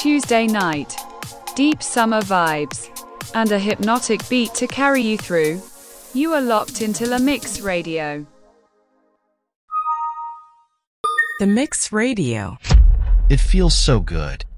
Tuesday night. Deep summer vibes. And a hypnotic beat to carry you through. You are locked into La Mix Radio. The Mix Radio. It feels so good.